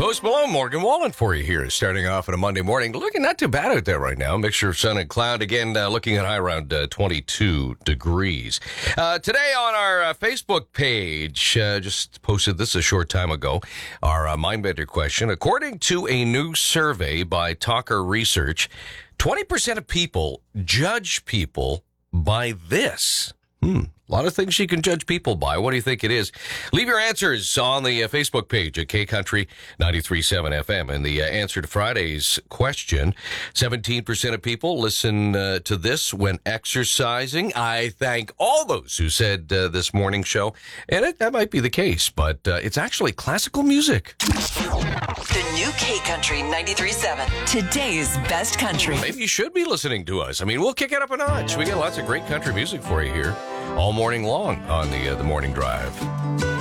Post Malone, Morgan Wallen for you here, starting off on a Monday morning. Looking not too bad out there right now. Mixture of sun and cloud. Again, looking at high around 22 degrees. Today on our Facebook page, just posted this a short time ago, our Mindbender question. According to a new survey by Talker Research, 20% of people judge people by this. A lot of things you can judge people by. What do you think it is? Leave your answers on the Facebook page at K-Country 93.7 FM. And the answer to Friday's question, 17% of people listen to this when exercising. I thank all those who said this morning show. And that might be the case, but it's actually classical music. The new K-Country 93.7. Today's best country. Maybe you should be listening to us. I mean, we'll kick it up a notch. We got lots of great country music for you here all morning long on the Morning Drive.